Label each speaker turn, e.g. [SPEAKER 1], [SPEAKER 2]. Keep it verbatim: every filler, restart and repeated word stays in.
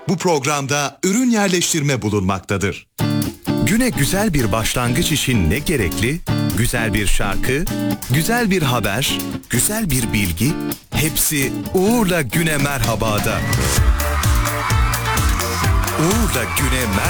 [SPEAKER 1] Bu programda ürün yerleştirme bulunmaktadır. Güne güzel bir başlangıç için ne gerekli? Güzel bir şarkı, güzel bir haber, güzel bir bilgi, hepsi Uğur'la Güne Merhaba'da. Uğur'la Güne Merhaba.